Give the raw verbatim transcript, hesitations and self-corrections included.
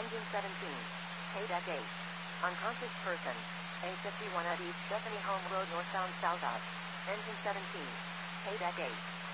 Engine seventeen. K eight. Unconscious person. A fifty-one at East Stephanie Home Road northbound south of. Engine seventeen. K eight.